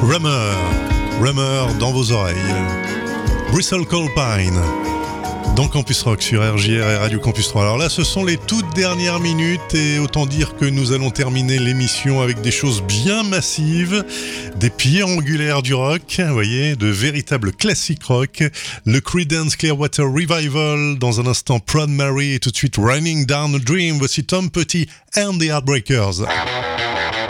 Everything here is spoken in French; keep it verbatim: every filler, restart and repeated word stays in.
Rummer, Rummer dans vos oreilles. Bristol Coal Pine, dans Campus Rock sur R J R et Radio Campus trois. Alors là, ce sont les toutes dernières minutes et autant dire que nous allons terminer l'émission avec des choses bien massives, des pierres angulaires du rock, vous voyez, de véritables classiques rock. Le Creedence Clearwater Revival, dans un instant Proud Mary et tout de suite Running Down a Dream. Voici Tom Petty and the Heartbreakers.